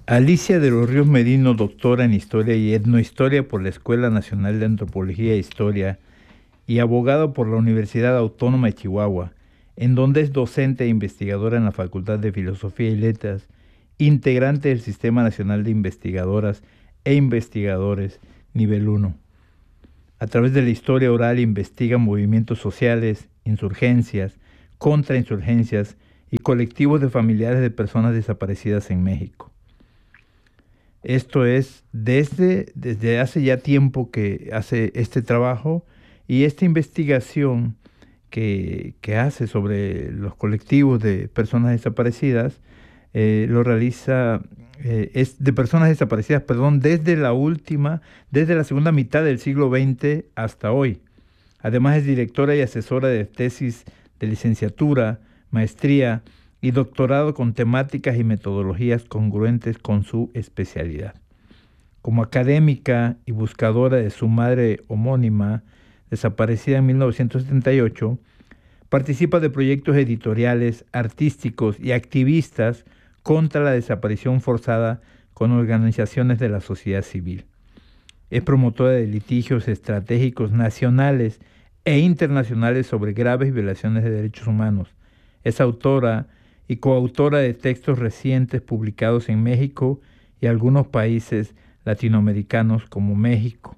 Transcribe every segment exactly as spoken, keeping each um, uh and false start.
Alicia de los Ríos Merino, doctora en Historia y Etnohistoria por la Escuela Nacional de Antropología e Historia y abogada por la Universidad Autónoma de Chihuahua, en donde es docente e investigadora en la Facultad de Filosofía y Letras, integrante del Sistema Nacional de Investigadoras e Investigadores Nivel uno. A través de la historia oral investiga movimientos sociales, insurgencias, contrainsurgencias y colectivos de familiares de personas desaparecidas en México. Esto es desde, desde hace ya tiempo que hace este trabajo, y esta investigación que, que hace sobre los colectivos de personas desaparecidas eh, lo realiza, eh, es de personas desaparecidas, perdón, desde la última, desde la segunda mitad del siglo veinte hasta hoy. Además es directora y asesora de tesis de licenciatura, maestría y doctorado con temáticas y metodologías congruentes con su especialidad. Como académica y buscadora de su madre homónima, desaparecida en mil novecientos setenta y ocho, participa de proyectos editoriales, artísticos y activistas contra la desaparición forzada con organizaciones de la sociedad civil. Es promotora de litigios estratégicos nacionales e internacionales sobre graves violaciones de derechos humanos. Es autora y coautora de textos recientes publicados en México y algunos países latinoamericanos como México.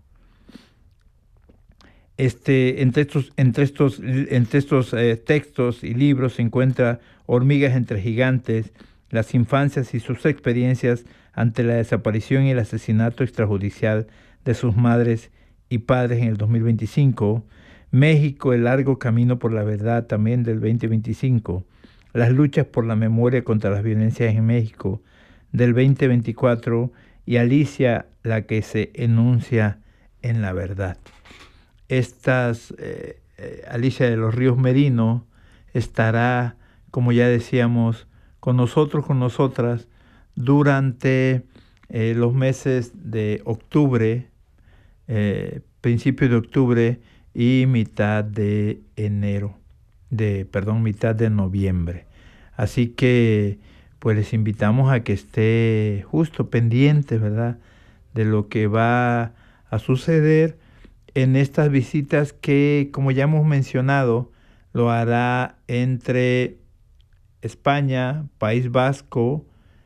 Este, entre estos, entre estos, entre estos eh, textos y libros se encuentra Hormigas entre gigantes, las infancias y sus experiencias ante la desaparición y el asesinato extrajudicial de sus madres y padres en el dos mil veinticinco, México, el largo camino por la verdad, también del veinte veinticinco, las luchas por la memoria contra las violencias en México, del veinte veinticuatro, y Alicia, la que se enuncia en la verdad. Estas, eh, eh, Alicia de los Ríos Merino estará, como ya decíamos, con nosotros, con nosotras, durante eh, los meses de octubre, eh, principio de octubre y mitad de enero, de, perdón, mitad de noviembre. Así que, pues les invitamos a que esté justo pendiente, ¿verdad?, de lo que va a suceder en estas visitas que, como ya hemos mencionado, lo hará entre España, País Vasco,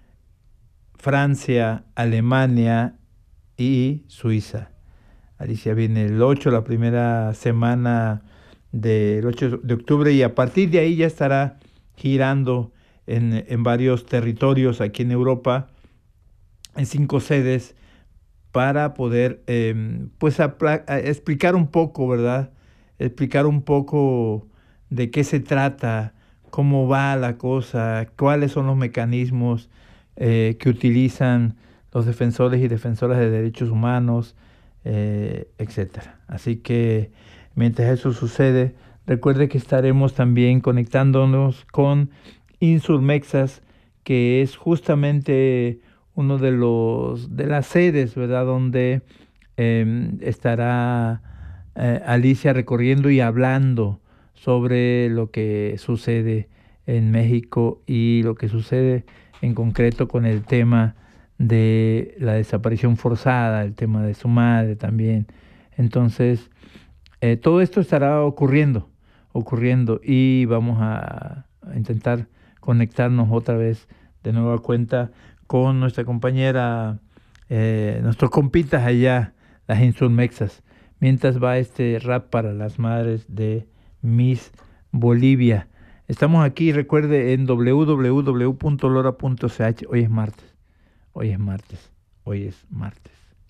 Francia, Alemania y Suiza. Alicia viene el ocho, la primera semana del ocho de octubre, y a partir de ahí ya estará girando en, en varios territorios aquí en Europa, en cinco sedes, para poder eh, pues a, a explicar un poco, ¿verdad? Explicar un poco de qué se trata, cómo va la cosa, cuáles son los mecanismos eh, que utilizan los defensores y defensoras de derechos humanos, eh, etcétera. Así que mientras eso sucede, recuerde que estaremos también conectándonos con Insurmexas, que es justamente uno de los de las sedes, ¿verdad?, donde eh, estará eh, Alicia recorriendo y hablando sobre lo que sucede en México y lo que sucede en concreto con el tema de la desaparición forzada, el tema de su madre también. Entonces, eh, todo esto estará ocurriendo, ocurriendo y vamos a, a intentar conectarnos otra vez de nueva cuenta con nuestra compañera, eh, nuestros compitas allá, las Insurmexas, mientras va este rap para las madres de Miss Bolivia. Estamos aquí, recuerde, en doble u doble u doble u punto lora punto c h. Hoy es martes, hoy es martes, hoy es martes.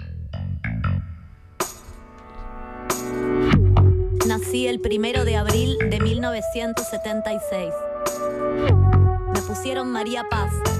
Nací el primero de abril de mil novecientos setenta y seis. Me pusieron María Paz.